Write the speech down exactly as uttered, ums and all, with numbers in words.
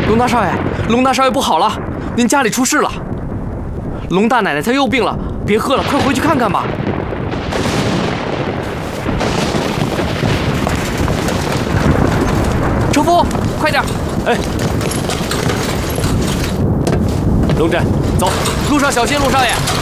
龙大少爷，龙大少爷不好了，您家里出事了。龙大奶奶她又病了，别喝了，快回去看看吧。车夫，快点！哎，龙震，走，路上小心，陆少爷。